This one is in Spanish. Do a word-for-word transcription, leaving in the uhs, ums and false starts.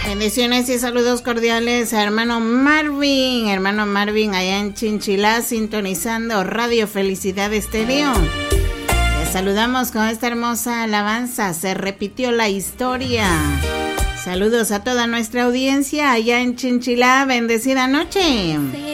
Bendiciones y saludos cordiales a hermano Marvin, hermano Marvin allá en Chinchilá, sintonizando Radio Felicidad Estéreo. Les saludamos con esta hermosa alabanza, se repitió la historia. Saludos a toda nuestra audiencia allá en Chinchilá, bendecida noche.